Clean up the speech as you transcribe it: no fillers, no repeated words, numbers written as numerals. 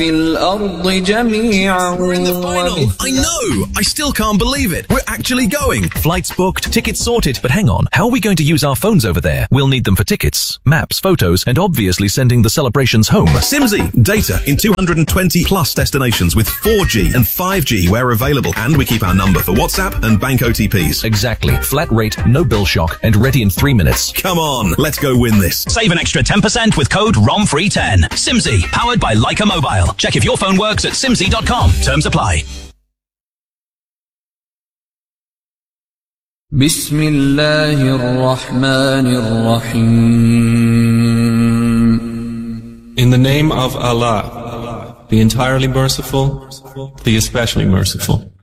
في الأرض جميعا I know! I still can't believe it. We're actually going. Flights booked, tickets sorted. But hang on, how are we going to use our phones over there? We'll need them for tickets, maps, photos, and obviously sending the celebrations home. Simsy, data in 220 plus destinations with 4G and 5G where available. And we keep our number for WhatsApp and bank OTPs. Exactly. Flat rate, no bill shock, and ready in 3 minutes. Come on, let's go win this. Save an extra 10% with code ROMFREE10. Simsy, powered by Leica Mobile. Check if your phone works at simsy.com. Terms apply. بسم الله الرحمن الرحيم. In the name of Allah, the entirely merciful, the especially merciful.